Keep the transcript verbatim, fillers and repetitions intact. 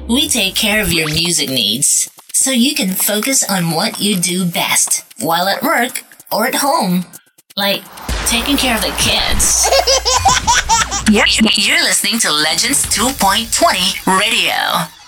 We take care of your music needs so you can focus on what you do best while at work or at home, like taking care of the kids. You're, you're listening to Legends two point twenty Radio.